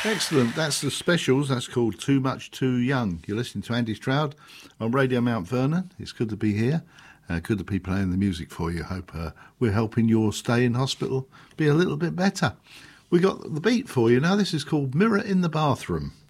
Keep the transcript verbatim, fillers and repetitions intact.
Excellent. That's the specials. That's called Too Much Too Young. You're listening to Andy Stroud on Radio Mount Vernon. It's good to be here. Uh, good to be playing the music for you. Hope uh, we're helping your stay in hospital be a little bit better. We got the beat for you now. This is called Mirror in the Bathroom.